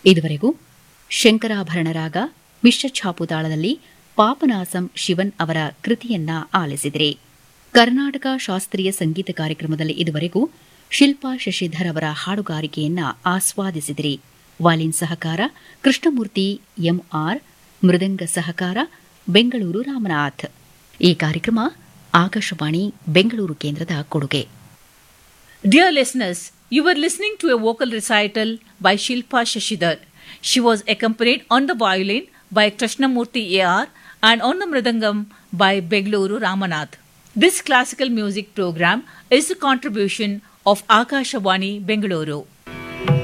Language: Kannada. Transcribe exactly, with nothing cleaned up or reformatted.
ಇದುವರೆಗೂ ಶಂಕರಾಭರಣ ರಾಗ ಮಿಶ್ರ ಛಾಪು ತಾಳದಲ್ಲಿ ಪಾಪನಾಸಂ ಶಿವನ್ ಅವರ ಕೃತಿಯನ್ನ ಆಲಿಸಿದಿರಿ. ಕರ್ನಾಟಕ ಶಾಸ್ತ್ರೀಯ ಸಂಗೀತ ಕಾರ್ಯಕ್ರಮದಲ್ಲಿ ಇದುವರೆಗೂ ಶಿಲ್ಪಾ ಶಶಿಧರ್ ಅವರ ಹಾಡುಗಾರಿಕೆಯನ್ನ ಆಸ್ವಾದಿಸಿದಿರಿ. ವಾಲಿನ್ ಸಹಕಾರ ಕೃಷ್ಣಮೂರ್ತಿ ಎಂಆರ್, ಮೃದಂಗ ಸಹಕಾರ ಬೆಂಗಳೂರು ರಾಮನಾಥ್. ಈ ಕಾರ್ಯಕ್ರಮ ಆಕಾಶವಾಣಿ ಬೆಂಗಳೂರು ಕೇಂದ್ರದ ಕೊಡುಗೆ. Dear listeners, you were listening to a vocal recital by Shilpa Shashidhar. She was accompanied on the violin by Krishnamurti A R and on the mridangam by Bengaluru Ramanath. This classical music program is a contribution of Akashvani Bengaluru.